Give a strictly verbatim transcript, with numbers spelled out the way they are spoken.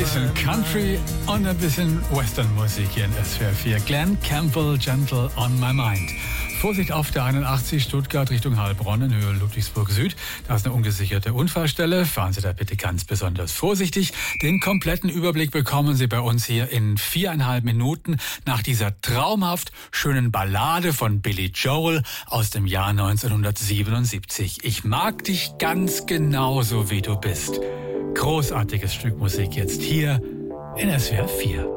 bisschen Country und ein bisschen Western-Musik hier in S W R vier. Glenn Campbell, Gentle on My Mind. Vorsicht auf der einundachtzig Stuttgart Richtung Heilbronn in Höhe Ludwigsburg Süd. Da ist eine ungesicherte Unfallstelle. Fahren Sie da bitte ganz besonders vorsichtig. Den kompletten Überblick bekommen Sie bei uns hier in viereinhalb Minuten nach dieser traumhaft schönen Ballade von Billy Joel aus dem Jahr neunzehnhundertsiebenundsiebzig. Ich mag dich ganz genauso, wie du bist. Großartiges Stück Musik jetzt hier in S W R vier.